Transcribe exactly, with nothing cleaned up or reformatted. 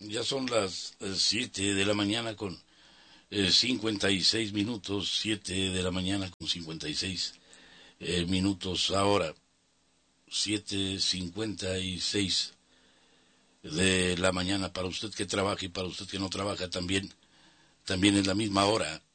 Ya son las eh, siete de la mañana con eh, cincuenta y seis minutos, siete de la mañana con cincuenta y seis eh, minutos ahora, siete cincuenta y seis de la mañana para usted que trabaja y para usted que no trabaja también, también es la misma hora,